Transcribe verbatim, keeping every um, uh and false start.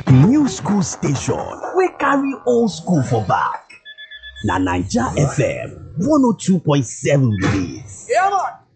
New school station wey carry old school for back. Na Naija F M one oh two point seven be dis. Yeah, man.